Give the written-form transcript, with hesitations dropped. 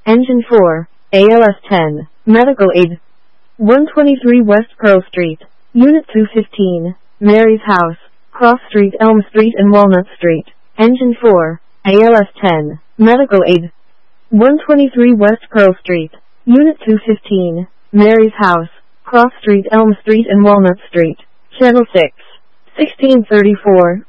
Engine 4, ALS 10, Medical Aid. 123 West Pearl Street, Unit 215, Mary's House, Cross Street, Elm Street and Walnut Street. Engine 4, ALS 10, Medical Aid. 123 West Pearl Street, Unit 215, Mary's House, Cross Street, Elm Street and Walnut Street. Channel 6, 1634.